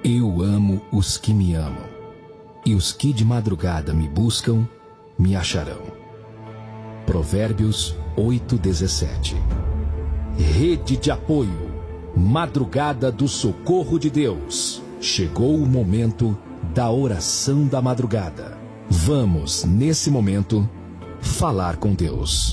Eu amo os que me amam, e os que de madrugada me buscam, me acharão. Provérbios 8:17. Rede de apoio, madrugada do socorro de Deus. Chegou o momento da oração da madrugada. Vamos, nesse momento, falar com Deus.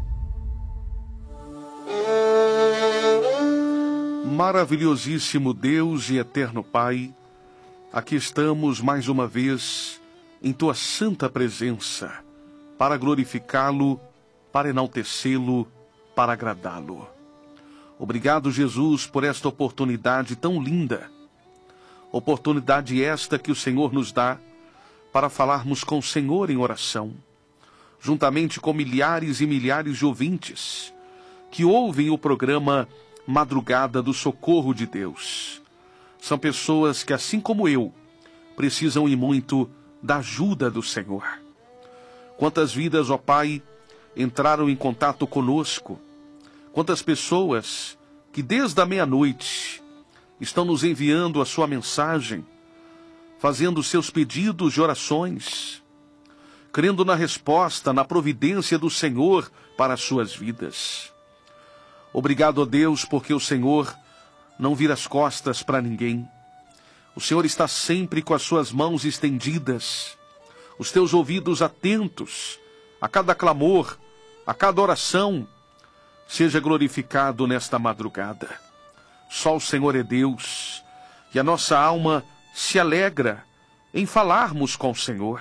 Maravilhosíssimo Deus e eterno Pai, aqui estamos mais uma vez em Tua santa presença, para glorificá-lo, para enaltecê-lo, para agradá-lo. Obrigado, Jesus, por esta oportunidade tão linda. Oportunidade esta que o Senhor nos dá para falarmos com o Senhor em oração, juntamente com milhares e milhares de ouvintes que ouvem o programa Madrugada do Socorro de Deus. São pessoas que, assim como eu, precisam e muito da ajuda do Senhor. Quantas vidas, ó Pai, entraram em contato conosco. Quantas pessoas que desde a meia-noite estão nos enviando a sua mensagem, fazendo seus pedidos de orações, crendo na resposta, na providência do Senhor para as suas vidas. Obrigado a Deus, porque o Senhor não vira as costas para ninguém. O Senhor está sempre com as suas mãos estendidas, os teus ouvidos atentos a cada clamor, a cada oração. Seja glorificado nesta madrugada. Só o Senhor é Deus, e a nossa alma se alegra em falarmos com o Senhor.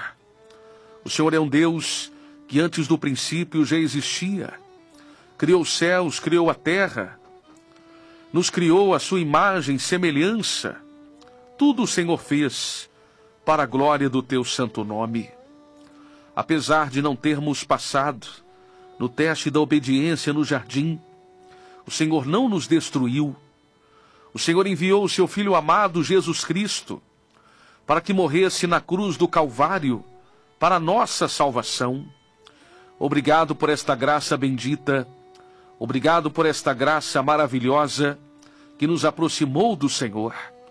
O Senhor é um Deus que antes do princípio já existia. Criou os céus, criou a terra, nos criou a sua imagem e semelhança. Tudo o Senhor fez para a glória do teu santo nome. Apesar de não termos passado no teste da obediência no jardim, o Senhor não nos destruiu. O Senhor enviou o seu Filho amado, Jesus Cristo, para que morresse na cruz do Calvário, para a nossa salvação. Obrigado por esta graça bendita. Obrigado por esta graça maravilhosa que nos aproximou do Senhor.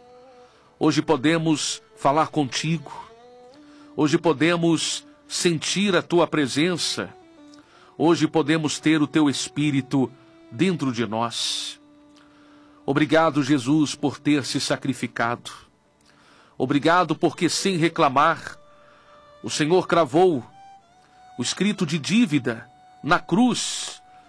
Hoje podemos falar contigo. Hoje podemos sentir a tua presença. Hoje podemos ter o teu Espírito dentro de nós. Obrigado, Jesus, por ter se sacrificado. Obrigado porque, sem reclamar, o Senhor cravou o escrito de dívida na cruz